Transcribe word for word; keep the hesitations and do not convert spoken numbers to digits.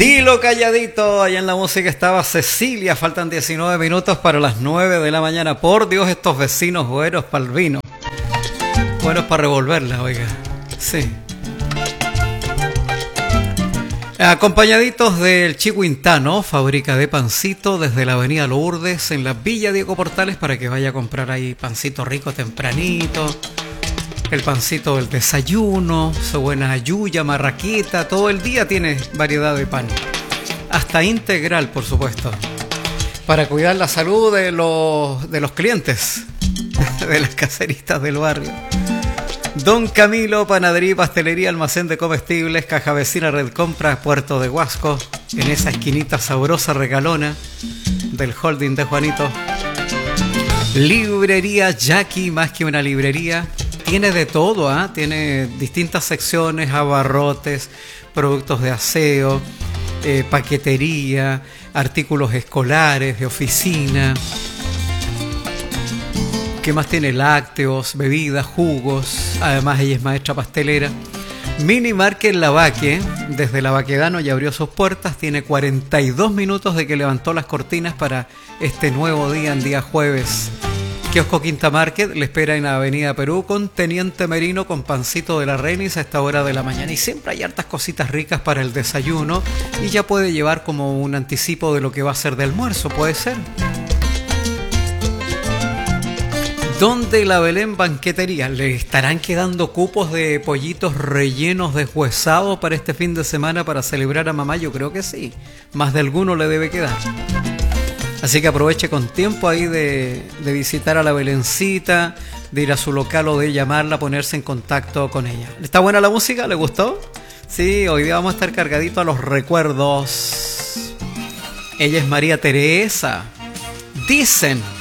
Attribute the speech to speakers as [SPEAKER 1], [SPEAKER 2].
[SPEAKER 1] Dilo calladito, allá en la música estaba Cecilia, faltan diecinueve minutos para las nueve de la mañana. Por Dios, estos vecinos buenos para el vino. Buenos para revolverla, oiga. Sí. Acompañaditos del Chiquintano, fábrica de pancito desde la avenida Lourdes en la Villa Diego Portales para que vaya a comprar ahí pancito rico tempranito. El pancito del desayuno, su buena yuya, marraquita, todo el día tiene variedad de pan. Hasta integral, por supuesto. Para cuidar la salud de los, de los clientes, de las caseritas del barrio. Don Camilo, panadería y pastelería, almacén de comestibles, caja vecina Red Compras, Puerto de Huasco, en esa esquinita sabrosa regalona del holding de Juanito. Librería Jackie, más que una librería. Tiene de todo, ¿eh? Tiene distintas secciones, abarrotes, productos de aseo, eh, paquetería, artículos escolares, de oficina. ¿Qué más tiene? Lácteos, bebidas, jugos. Además ella es maestra pastelera. Mini Market Lavaque, desde la Baquedano ya abrió sus puertas. Tiene cuarenta y dos minutos de que levantó las cortinas para este nuevo día, en día jueves. Kiosco Quinta Market le espera en la Avenida Perú con Teniente Merino con pancito de la Renis a esta hora de la mañana. Y siempre hay hartas cositas ricas para el desayuno y ya puede llevar como un anticipo de lo que va a ser de almuerzo, puede ser. ¿Dónde la Belén Banquetería? ¿Le estarán quedando cupos de pollitos rellenos deshuesados para este fin de semana para celebrar a mamá? Yo creo que sí. Más de alguno le debe quedar. Así que aproveche con tiempo ahí de, de visitar a la Belencita, de ir a su local o de llamarla, ponerse en contacto con ella. ¿Está buena la música? ¿Le gustó? Sí, hoy día vamos a estar cargaditos a los recuerdos. Ella es María Teresa. Dicen...